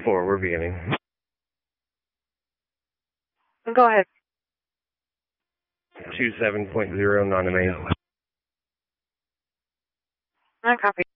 4, we're beginning. Go ahead. 27.0, non-domain. I copy.